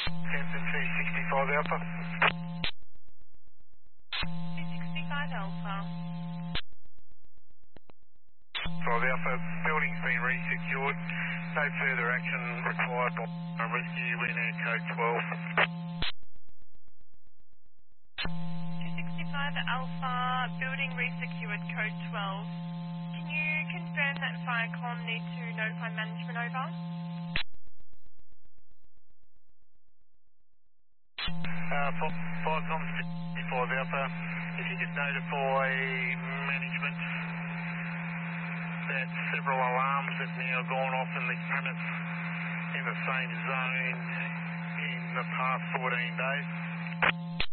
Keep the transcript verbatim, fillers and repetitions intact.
Samson two sixty-five Alpha. two sixty-five Alpha. five Alpha, building's been resecured. No further action required by rescue. We're now code twelve. two sixty-five Alpha, building resecured, code twelve. Can you confirm that fire column need to notify management over? Uh, five comms fifty-five Alpha. If you could notify management that several alarms have now gone off in the premise in the same zone in the past fourteen days.